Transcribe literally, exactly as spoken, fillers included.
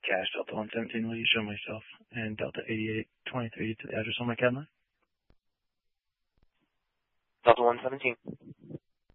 Cash Delta one seventeen, will you show myself and Delta eighty-eight twenty-three to the address on my CAD line? Delta one seventeen.